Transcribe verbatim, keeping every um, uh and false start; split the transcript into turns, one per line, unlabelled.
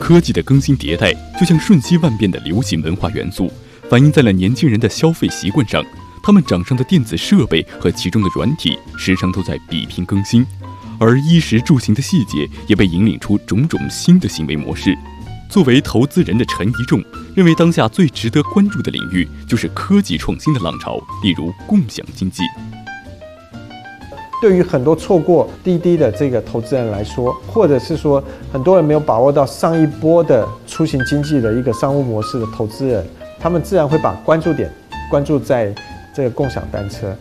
科技的更新迭代就像瞬息万变的流行文化元素，反映在了年轻人的消费习惯上。他们掌上的电子设备和其中的软体时常都在比拼更新，而衣食住行的细节也被引领出种种新的行为模式。作为投资人的陈一仲认为，当下最值得关注的领域就是科技创新的浪潮，例如共享经济。
对于很多错过滴滴的这个投资人来说，或者是说很多人没有把握到上一波的出行经济的一个商务模式的投资人，他们自然会把关注点关注在这个共享单车。